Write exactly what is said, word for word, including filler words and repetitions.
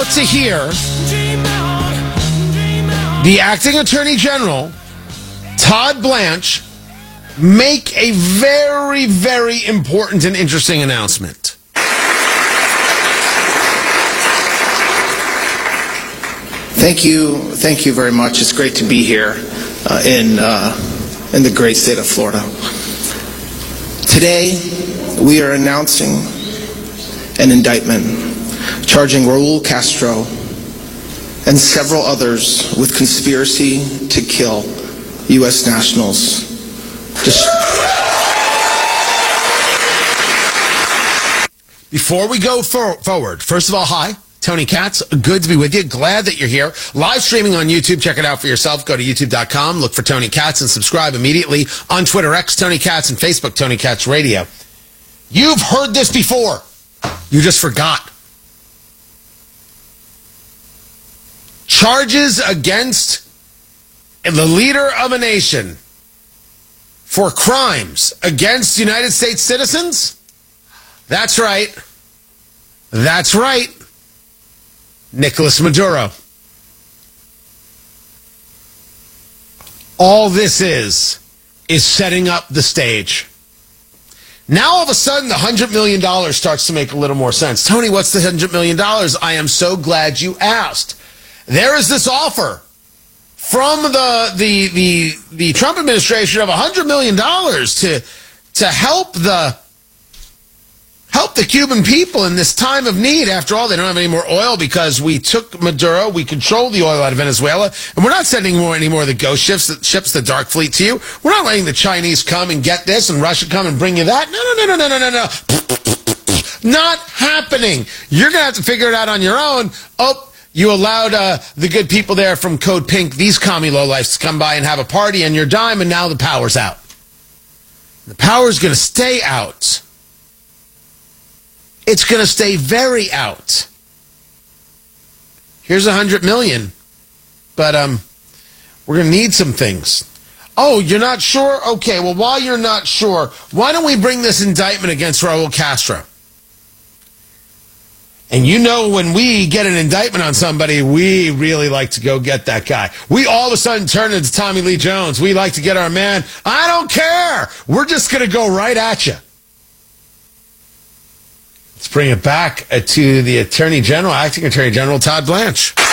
about to hear the acting attorney general, Todd Blanche, make a very, very important and interesting announcement. Thank you. Thank you very much. It's great to be here uh, in, uh, in the great state of Florida. Today, we are announcing an indictment charging Raul Castro and several others with conspiracy to kill U S nationals. Just Before we go for- forward, first of all, hi, Tony Katz. Good to be with you. Glad that you're here. Live streaming on YouTube. Check it out for yourself. Go to youtube dot com, look for Tony Katz, and subscribe immediately. On Twitter, X, Tony Katz, and Facebook, Tony Katz Radio. You've heard this before. You just forgot. Charges against the leader of a nation for crimes against United States citizens? That's right. That's right. Nicolas Maduro. All this is, is setting up the stage. Now, all of a sudden, the one hundred million dollars starts to make a little more sense. Tony, what's the one hundred million dollars? I am so glad you asked. There is this offer from the the the, the Trump administration of one hundred million dollars to to help the help the Cuban people in this time of need. After all, they don't have any more oil because we took Maduro, we control the oil out of Venezuela, and we're not sending more any more of the ghost ships, ships, the Dark Fleet to you. We're not letting the Chinese come and get this and Russia come and bring you that. No, no, no, no, no, no, no, no. Not happening. You're going to have to figure it out on your own. Oh, you allowed uh, the good people there from Code Pink, these commie lowlifes, to come by and have a party on your dime, and now the power's out. The power's going to stay out. It's going to stay very out. Here's a hundred million, but um, we're going to need some things. Oh, you're not sure? Okay, well, while you're not sure, why don't we bring this indictment against Raul Castro? And you know, when we get an indictment on somebody, we really like to go get that guy. We all of a sudden turn into Tommy Lee Jones. We like to get our man. I don't care. We're just going to go right at you. Let's bring it back to the Attorney General, Acting Attorney General Todd Blanche.